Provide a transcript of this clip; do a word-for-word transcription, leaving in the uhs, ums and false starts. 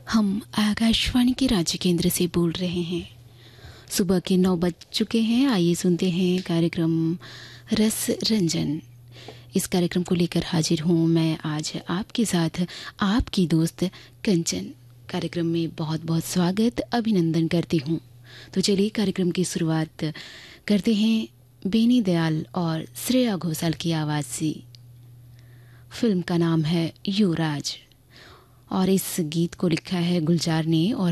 हम आकाशवाणी के राज्य केंद्र से बोल रहे हैं। सुबह के नौ बज चुके हैं। आइए सुनते हैं कार्यक्रम रस रंजन। इस कार्यक्रम को लेकर हाजिर हूँ मैं आज आपके साथ, आपकी दोस्त कंचन। कार्यक्रम में बहुत बहुत स्वागत, अभिनंदन करती हूँ। तो चलिए कार्यक्रम की शुरुआत करते हैं बेनी दयाल और श्रेया घोषाल की आवाज़ से। फिल्म का नाम है युवराज और इस गीत को लिखा है गुलजार ने और